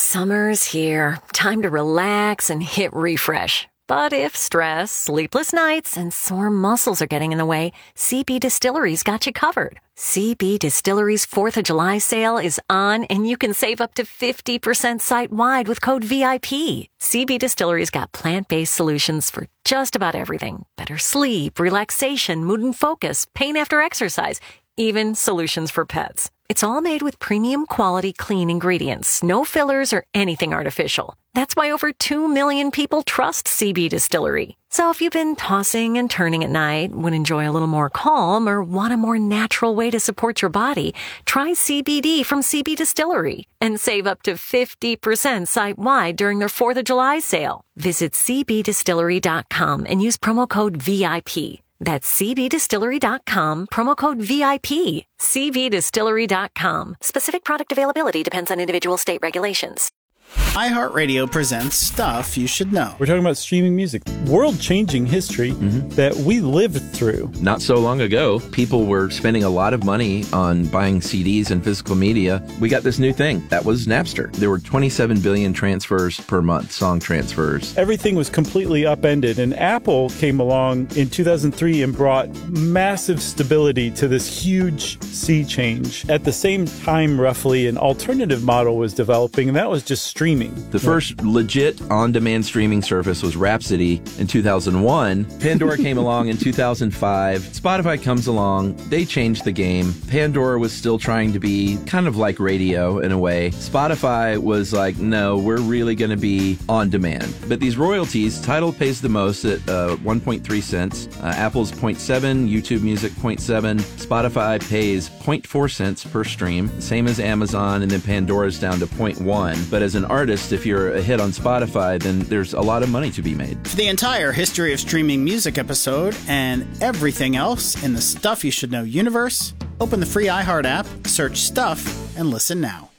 Summer's here. Time to relax and hit refresh. But if stress, sleepless nights, and sore muscles are getting in the way, CB Distillery's got you covered. CB Distillery's 4th of July sale is on, and you can save up to 50% site-wide with code VIP. CB Distillery's got plant-based solutions for just about everything. Better sleep, relaxation, mood and focus, pain after exercise, even solutions for pets. It's all made with premium quality clean ingredients, no fillers or anything artificial. That's why over 2 million people trust CB Distillery. So if you've been tossing and turning at night, would enjoy a little more calm, or want a more natural way to support your body, try CBD from CB Distillery and save up to 50% site-wide during their 4th of July sale. Visit cbdistillery.com and use promo code VIP. That's cbdistillery.com, promo code VIP. cbdistillery.com. Specific product availability depends on individual state regulations. iHeartRadio presents Stuff You Should Know. We're talking about streaming music, world-changing history that we lived through. Not so long ago, people were spending a lot of money on buying CDs and physical media. We got this new thing. That was Napster. There were 27 billion transfers per month, song transfers. Everything was completely upended, and Apple came along in 2003 and brought massive stability to this huge sea change. At the same time, roughly, an alternative model was developing, and that was just streaming. The first legit on-demand streaming service was Rhapsody in 2001. Pandora came along in 2005. Spotify comes along. They changed the game. Pandora was still trying to be kind of like radio in a way. Spotify was like, no, we're really going to be on demand. But these royalties, Tidal pays the most at 1.3 cents. Apple's 0.7, YouTube Music 0.7. Spotify pays 0.4 cents per stream, same as Amazon, and then Pandora's down to 0.1. But as an artist, if you're a hit on Spotify, then there's a lot of money to be made. For the entire history of streaming music episode and everything else in the Stuff You Should Know universe, open the free iHeart app, search Stuff, and listen now.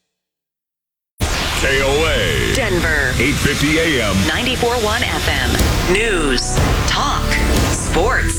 KOA. Denver. 850 AM. 94.1 FM. News. Talk. Sports.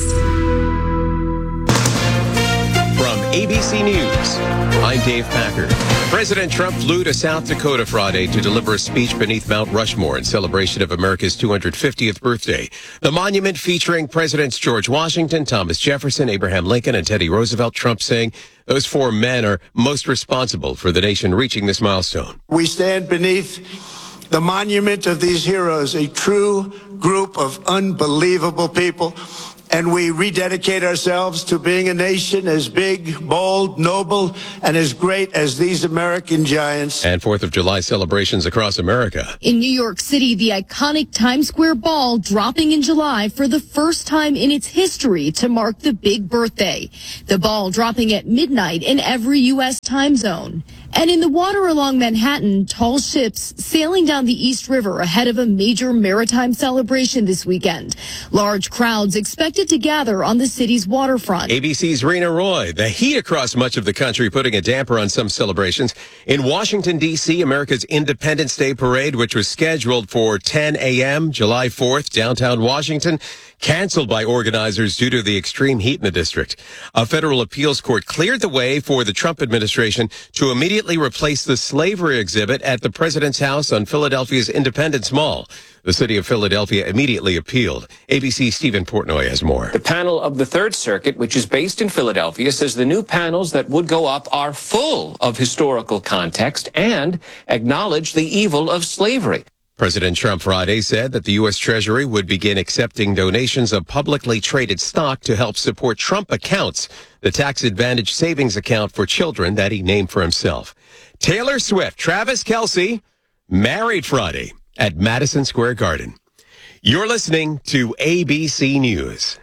From ABC News, I'm Dave Packer. President Trump flew to South Dakota Friday to deliver a speech beneath Mount Rushmore in celebration of America's 250th birthday. The monument featuring Presidents George Washington, Thomas Jefferson, Abraham Lincoln, and Teddy Roosevelt. Trump saying those four men are most responsible for the nation reaching this milestone. We stand beneath the monument of these heroes, a true group of unbelievable people. And we rededicate ourselves to being a nation as big, bold, noble, and as great as these American giants. And 4th of July celebrations across America. In New York City, the iconic Times Square ball dropping in July for the first time in its history to mark the big birthday. The ball dropping at midnight in every U.S. time zone. And in the water along Manhattan, tall ships sailing down the East River ahead of a major maritime celebration this weekend. Large crowds expected to gather on the city's waterfront. ABC's Rena Roy. The heat across much of the country putting a damper on some celebrations. In Washington, D.C., America's Independence Day Parade, which was scheduled for 10 a.m. July 4th, downtown Washington, canceled by organizers due to the extreme heat in the district. A federal appeals court cleared the way for the Trump administration to immediately replace the slavery exhibit at the president's house on Philadelphia's Independence Mall. The city of Philadelphia immediately appealed. ABC's Stephen Portnoy has more. The panel of the Third Circuit, which is based in Philadelphia, says the new panels that would go up are full of historical context and acknowledge the evil of slavery. President Trump Friday said that the U.S. Treasury would begin accepting donations of publicly traded stock to help support Trump Accounts, the tax-advantaged savings account for children that he named for himself. Taylor Swift, Travis Kelce, married Friday at Madison Square Garden. You're listening to ABC News.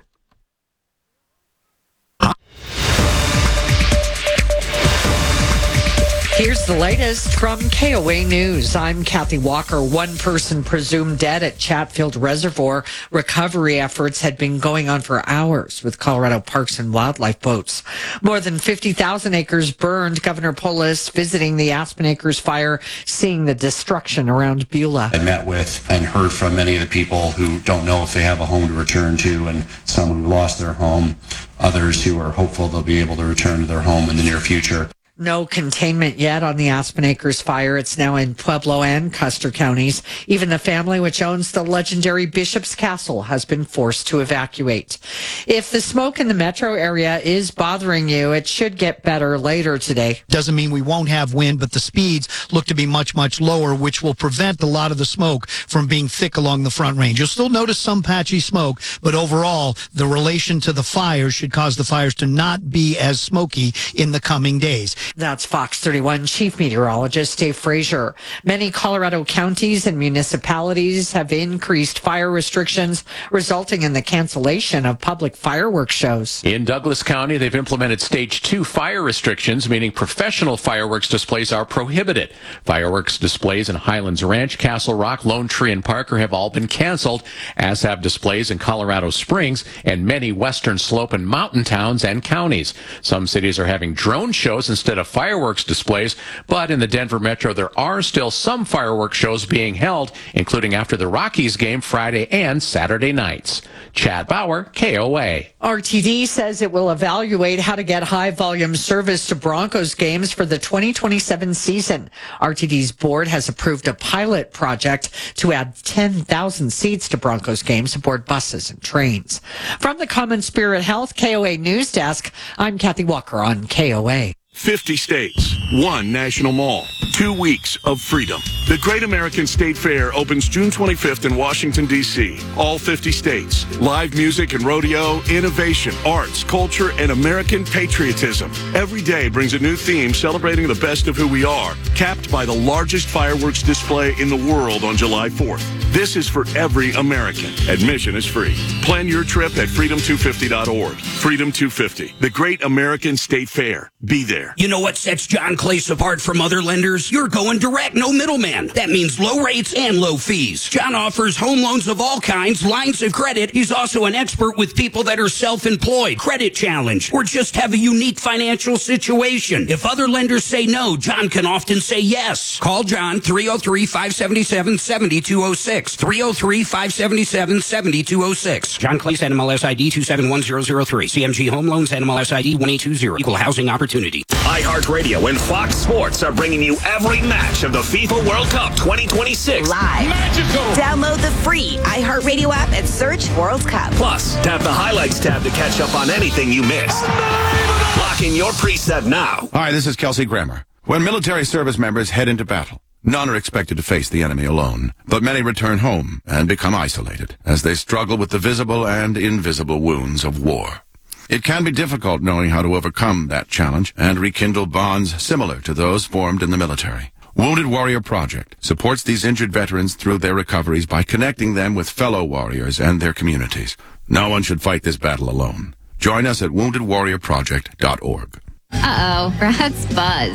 Here's the latest from KOA News. I'm Kathy Walker. One person presumed dead at Chatfield Reservoir. Recovery efforts had been going on for hours with Colorado Parks and Wildlife boats. More than 50,000 acres burned. Governor Polis visiting the Aspen Acres fire, seeing the destruction around Beulah. I met with and heard from many of the people who don't know if they have a home to return to, and some who lost their home, others who are hopeful they'll be able to return to their home in the near future. No containment yet on the Aspen Acres fire. It's now in Pueblo and Custer counties. Even the family which owns the legendary Bishop's Castle has been forced to evacuate. If the smoke in the metro area is bothering you, it should get better later today. Doesn't mean we won't have wind, but the speeds look to be much, much lower, which will prevent a lot of the smoke from being thick along the Front Range. You'll still notice some patchy smoke, but overall, the relation to the fires should cause the fires to not be as smoky in the coming days. That's Fox 31 Chief Meteorologist Dave Frazier. Many Colorado counties and municipalities have increased fire restrictions, resulting in the cancellation of public fireworks shows. In Douglas County, they've implemented Stage 2 fire restrictions, meaning professional fireworks displays are prohibited. Fireworks displays in Highlands Ranch, Castle Rock, Lone Tree, and Parker have all been canceled, as have displays in Colorado Springs and many western slope and mountain towns and counties. Some cities are having drone shows instead of fireworks displays, but in the Denver metro, there are still some fireworks shows being held, including after the Rockies game Friday and Saturday nights. Chad Bauer, KOA. RTD says it will evaluate how to get high-volume service to Broncos games for the 2027 season. RTD's board has approved a pilot project to add 10,000 seats to Broncos games aboard buses and trains. From the Common Spirit Health KOA News Desk, I'm Kathy Walker on KOA. 50 states, one national mall, 2 weeks of freedom. The Great American State Fair opens June 25th in Washington, D.C. All 50 states. Live music and rodeo, innovation, arts, culture, and American patriotism. Every day brings a new theme celebrating the best of who we are, capped by the largest fireworks display in the world on July 4th. This is for every American. Admission is free. Plan your trip at freedom250.org. Freedom 250, the Great American State Fair. Be there. You know what sets John Clace apart from other lenders? You're going direct, no middleman. That means low rates and low fees. John offers home loans of all kinds, lines of credit. He's also an expert with people that are self-employed, credit challenged, or just have a unique financial situation. If other lenders say no, John can often say yes. Call John 303-577-7206. 303-577-7206. John Clace, NMLS ID 271003. CMG Home Loans, NMLS ID 1820. Equal Housing Opportunity. iHeartRadio and Fox Sports are bringing you every match of the FIFA World Cup 2026. Live. Magical. Download the free iHeartRadio app and search World Cup. Plus, tap the Highlights tab to catch up on anything you missed. Lock in your preset now. Hi, this is Kelsey Grammer. When military service members head into battle, none are expected to face the enemy alone, but many return home and become isolated as they struggle with the visible and invisible wounds of war. It can be difficult knowing how to overcome that challenge and rekindle bonds similar to those formed in the military. Wounded Warrior Project supports these injured veterans through their recoveries by connecting them with fellow warriors and their communities. No one should fight this battle alone. Join us at woundedwarriorproject.org. Uh-oh, Brad's buzzed.